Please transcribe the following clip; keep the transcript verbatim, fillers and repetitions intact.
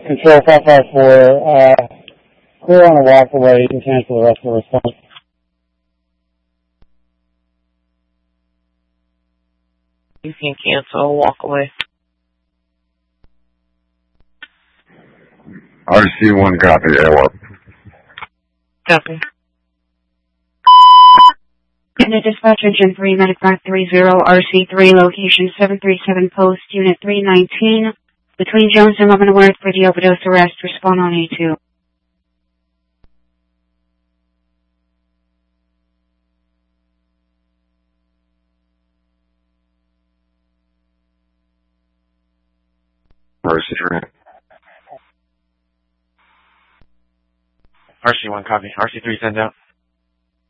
Control five five four, uh, clear on a walk away. You can cancel the rest of the response. You can cancel, walk away. R C one copy, airwalk. Copy. Unit dispatch engine three, medic five three zero, R C three, location seven three seven, post, unit three nineteen, between Jones and Leavenworth for the overdose arrest, respond on A two. R C three. R C one copy. R C three sends out.